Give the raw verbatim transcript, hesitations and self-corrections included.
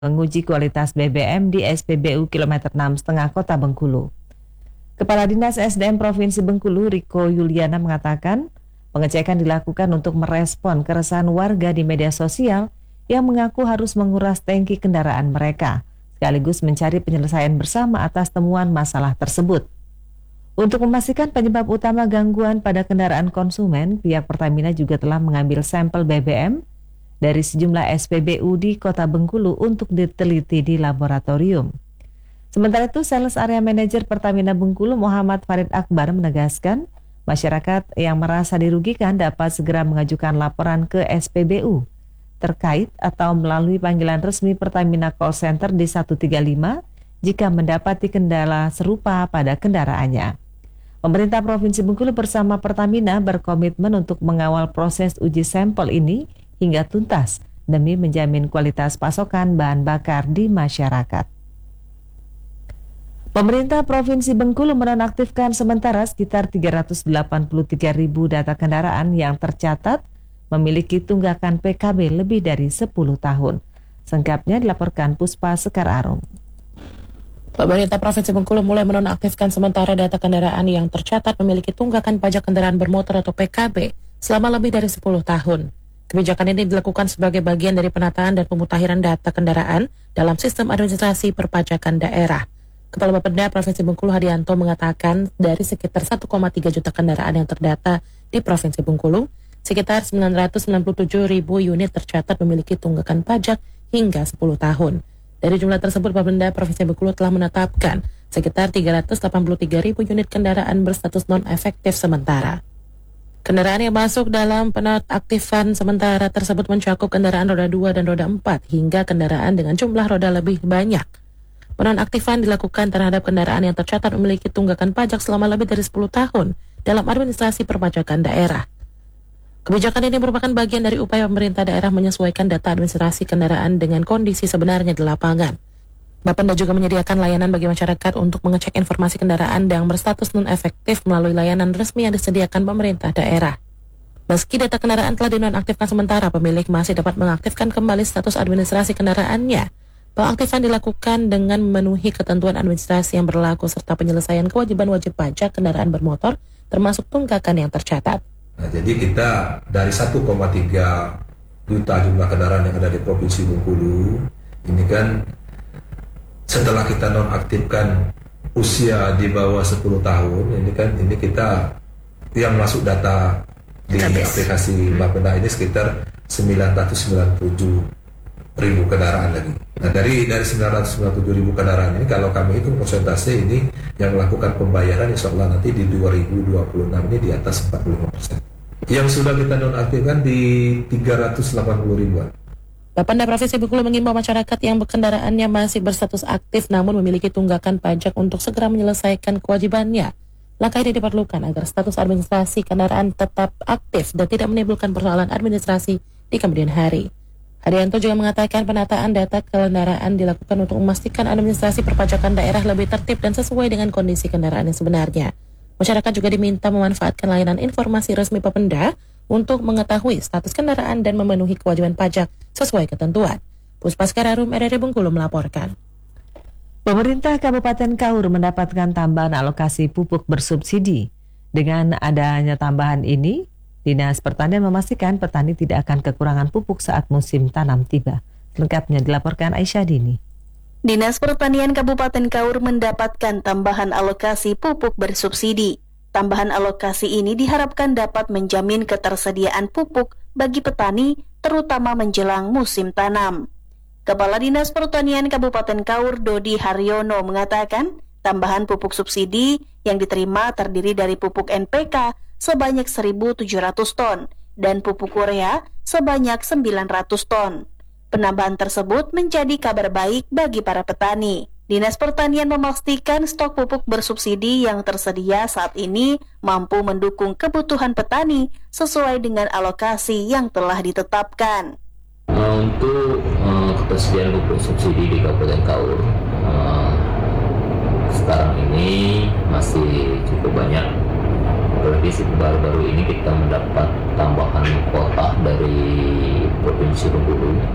menguji kualitas B B M di S P B U kilometer enam koma lima Kota Bengkulu. Kepala Dinas S D M Provinsi Bengkulu, Riko Yuliana, mengatakan pengecekan dilakukan untuk merespon keresahan warga di media sosial yang mengaku harus menguras tangki kendaraan mereka, sekaligus mencari penyelesaian bersama atas temuan masalah tersebut. Untuk memastikan penyebab utama gangguan pada kendaraan konsumen, pihak Pertamina juga telah mengambil sampel B B M dari sejumlah S P B U di Kota Bengkulu untuk diteliti di laboratorium. Sementara itu, Sales Area Manager Pertamina Bengkulu Muhammad Farid Akbar menegaskan masyarakat yang merasa dirugikan dapat segera mengajukan laporan ke S P B U terkait atau melalui panggilan resmi Pertamina Call Center di satu tiga lima jika mendapati kendala serupa pada kendaraannya. Pemerintah Provinsi Bengkulu bersama Pertamina berkomitmen untuk mengawal proses uji sampel ini hingga tuntas demi menjamin kualitas pasokan bahan bakar di masyarakat. Pemerintah Provinsi Bengkulu menonaktifkan sementara sekitar tiga ratus delapan puluh tiga ribu data kendaraan yang tercatat memiliki tunggakan P K B lebih dari sepuluh tahun. Sengkapnya dilaporkan Puspa Sekar Arum. Pemerintah Provinsi Bengkulu mulai menonaktifkan sementara data kendaraan yang tercatat memiliki tunggakan pajak kendaraan bermotor atau P K B selama lebih dari sepuluh tahun. Kebijakan ini dilakukan sebagai bagian dari penataan dan pemutakhiran data kendaraan dalam sistem administrasi perpajakan daerah. Kepala Bapeda Provinsi Bengkulu Hadianto mengatakan dari sekitar satu koma tiga juta kendaraan yang terdata di Provinsi Bengkulu, sekitar sembilan ratus sembilan puluh tujuh ribu unit tercatat memiliki tunggakan pajak hingga sepuluh tahun. Dari jumlah tersebut, Bapeda Provinsi Bengkulu telah menetapkan sekitar tiga ratus delapan puluh tiga ribu unit kendaraan berstatus non-efektif sementara. Kendaraan yang masuk dalam penonaktifan sementara tersebut mencakup kendaraan roda dua dan roda empat hingga kendaraan dengan jumlah roda lebih banyak. Penonaktifan dilakukan terhadap kendaraan yang tercatat memiliki tunggakan pajak selama lebih dari sepuluh tahun dalam administrasi perpajakan daerah. Kebijakan ini merupakan bagian dari upaya pemerintah daerah menyesuaikan data administrasi kendaraan dengan kondisi sebenarnya di lapangan. Bapenda juga menyediakan layanan bagi masyarakat untuk mengecek informasi kendaraan yang berstatus non-efektif melalui layanan resmi yang disediakan pemerintah daerah. Meski data kendaraan telah dinonaktifkan sementara, pemilik masih dapat mengaktifkan kembali status administrasi kendaraannya. Pengaktifan dilakukan dengan memenuhi ketentuan administrasi yang berlaku serta penyelesaian kewajiban wajib pajak kendaraan bermotor termasuk tunggakan yang tercatat. Nah, jadi kita dari satu koma tiga juta jumlah kendaraan yang ada di Provinsi Bengkulu, ini kan setelah kita nonaktifkan usia di bawah sepuluh tahun, ini kan ini kita yang masuk data di aplikasi Bapeda ini sekitar sembilan ratus sembilan puluh tujuh ribu kendaraan lagi. Nah, dari dari sembilan ratus sembilan puluh tujuh ribu kendaraan ini kalau kami hitung persentase ini yang melakukan pembayaran insya Allah nanti di dua ribu dua puluh enam ini di atas empat puluh lima persen. Yang sudah kita nonaktifkan di tiga ratus delapan puluh ribuan. Bapenda Provinsi Bengkulu mengimbau masyarakat yang kendaraannya masih berstatus aktif namun memiliki tunggakan pajak untuk segera menyelesaikan kewajibannya. Langkah ini diperlukan agar status administrasi kendaraan tetap aktif dan tidak menimbulkan persoalan administrasi di kemudian hari. Hadianto juga mengatakan penataan data kendaraan dilakukan untuk memastikan administrasi perpajakan daerah lebih tertib dan sesuai dengan kondisi kendaraan yang sebenarnya. Masyarakat juga diminta memanfaatkan layanan informasi resmi Bapenda untuk mengetahui status kendaraan dan memenuhi kewajiban pajak sesuai ketentuan. Puspa Sekar Arum, R R I Bengkulu melaporkan. Pemerintah Kabupaten Kaur mendapatkan tambahan alokasi pupuk bersubsidi. Dengan adanya tambahan ini, Dinas Pertanian memastikan petani tidak akan kekurangan pupuk saat musim tanam tiba. Lengkapnya dilaporkan Aisyah Dini. Dinas Pertanian Kabupaten Kaur mendapatkan tambahan alokasi pupuk bersubsidi. Tambahan alokasi ini diharapkan dapat menjamin ketersediaan pupuk bagi petani, terutama menjelang musim tanam. Kepala Dinas Pertanian Kabupaten Kaur, Dodi Haryono, mengatakan tambahan pupuk subsidi yang diterima terdiri dari pupuk N P K sebanyak seribu tujuh ratus ton dan pupuk urea sebanyak sembilan ratus ton. Penambahan tersebut menjadi kabar baik bagi para petani. Dinas Pertanian memastikan stok pupuk bersubsidi yang tersedia saat ini mampu mendukung kebutuhan petani sesuai dengan alokasi yang telah ditetapkan. Uh, untuk uh, ketersediaan pupuk subsidi di Kabupaten Kaur, uh, sekarang ini masih cukup banyak. Apalagi baru-baru ini kita mendapat tambahan kuota dari Provinsi Bengkulu